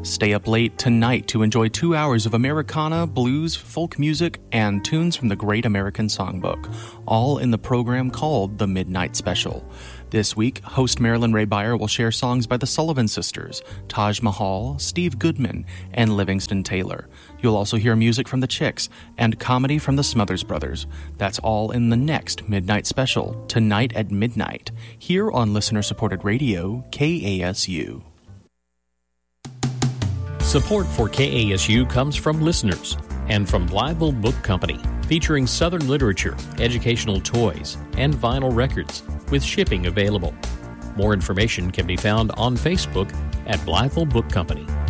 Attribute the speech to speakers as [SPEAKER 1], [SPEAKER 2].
[SPEAKER 1] Stay up late tonight to enjoy 2 hours of Americana, blues, folk music, and tunes from the Great American Songbook, all in the program called The Midnight Special. This week, host Marilyn Ray Beyer will share songs by the Sullivan Sisters, Taj Mahal, Steve Goodman, and Livingston Taylor. You'll also hear music from the Chicks and comedy from the Smothers Brothers. That's all in the next Midnight Special, tonight at midnight, here on listener-supported radio, KASU.
[SPEAKER 2] Support for KASU comes from listeners and from Blytheville Book Company, featuring Southern literature, educational toys, and vinyl records, with shipping available. More information can be found on Facebook at Blytheville Book Company.